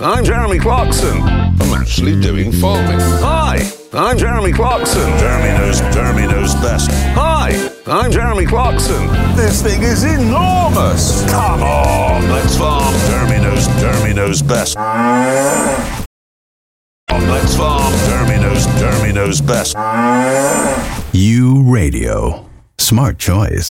I'm Jeremy Clarkson. I'm actually doing farming. Hi, I'm Jeremy Clarkson. Jeremy knows best. Hi, I'm Jeremy Clarkson. This thing is enormous. Come on, let's farm. Jeremy knows best. Let's farm. Jeremy knows best. U Radio. Smart choice.